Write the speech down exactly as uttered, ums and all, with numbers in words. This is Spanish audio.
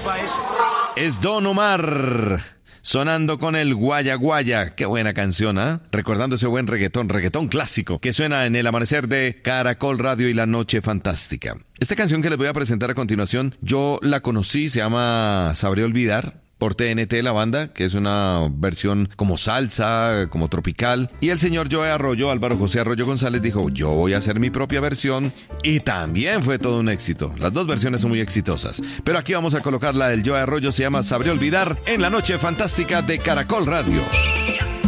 pa' eso. Es Don Omar, sonando con el Guaya Guaya. Qué buena canción, ¿ah? ¿eh? Recordando ese buen reggaetón, reggaetón clásico, que suena en el amanecer de Caracol Radio y la Noche Fantástica. Esta canción que les voy a presentar a continuación, yo la conocí, se llama Sabré Olvidar, por T N T, la banda, que es una versión como salsa, como tropical. Y el señor Joe Arroyo, Álvaro José Arroyo González, dijo, yo voy a hacer mi propia versión. Y también fue todo un éxito. Las dos versiones son muy exitosas. Pero aquí vamos a colocar la del Joe Arroyo, se llama Sabré Olvidar, en la Noche Fantástica de Caracol Radio.